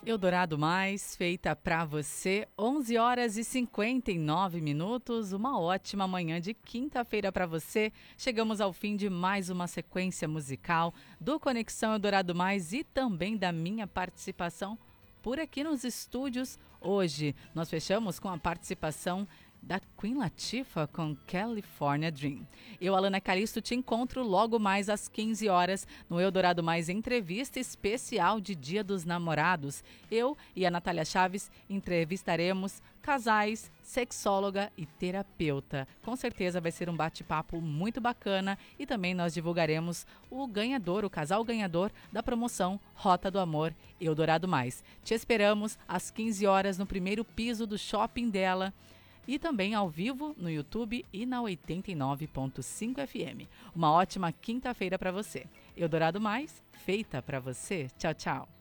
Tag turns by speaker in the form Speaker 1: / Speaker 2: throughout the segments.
Speaker 1: Eldorado Mais, feita pra você, 11 horas e 59 minutos, uma ótima manhã de quinta-feira pra você. Chegamos ao fim de mais uma sequência musical do Conexão Eldorado Mais e também da minha participação por aqui nos estúdios. Hoje nós fechamos com a participação da Queen Latifah com California Dream. Eu, Alana Calisto, te encontro logo mais às 15 horas no Eldorado Mais entrevista especial de Dia dos Namorados. Eu e a Natália Chaves entrevistaremos casais, sexóloga e terapeuta. Com certeza vai ser um bate-papo muito bacana e também nós divulgaremos o ganhador, o casal ganhador da promoção Rota do Amor Eldorado Mais. Te esperamos às 15 horas no primeiro piso do shopping dela. E também ao vivo no YouTube e na 89.5 FM. Uma ótima quinta-feira para você. Eldorado Mais, feita para você. Tchau, tchau.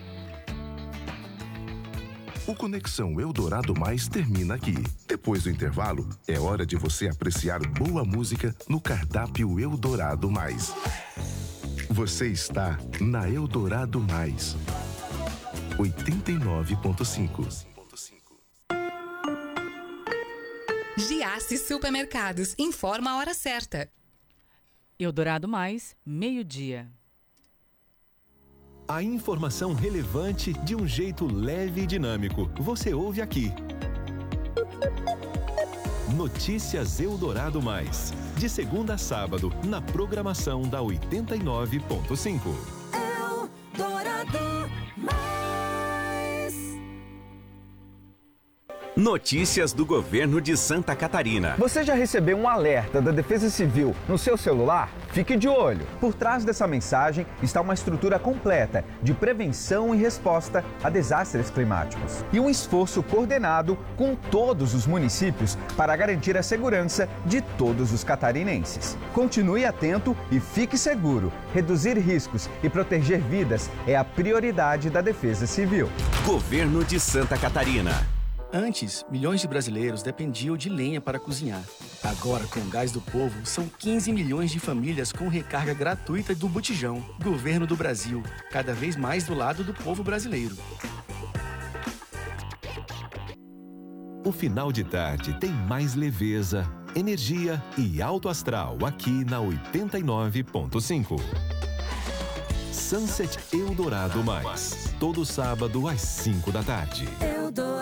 Speaker 2: O Conexão Eldorado Mais termina aqui. Depois do intervalo, é hora de você apreciar boa música no cardápio Eldorado Mais. Você está na Eldorado Mais. 89.5.
Speaker 3: Giasse Supermercados, informa a hora certa.
Speaker 1: Eldorado Mais, meio-dia.
Speaker 4: A informação relevante de um jeito leve e dinâmico. Você ouve aqui. Notícias Eldorado Mais. De segunda a sábado, na programação da 89.5.
Speaker 5: Eldorado Mais.
Speaker 6: Notícias do governo de Santa Catarina.
Speaker 7: Você já recebeu um alerta da Defesa Civil no seu celular? Fique de olho. Por trás dessa mensagem está uma estrutura completa de prevenção e resposta a desastres climáticos. E um esforço coordenado com todos os municípios para garantir a segurança de todos os catarinenses. Continue atento e fique seguro. Reduzir riscos e proteger vidas é a prioridade da Defesa Civil.
Speaker 6: Governo de Santa Catarina.
Speaker 8: Antes, milhões de brasileiros dependiam de lenha para cozinhar. Agora, com o Gás do Povo, são 15 milhões de famílias com recarga gratuita do botijão. Governo do Brasil, cada vez mais do lado do povo brasileiro.
Speaker 4: O final de tarde tem mais leveza, energia e alto astral aqui na 89.5. Sunset Eldorado Mais. Todo sábado às 5 da tarde.
Speaker 5: Eldorado.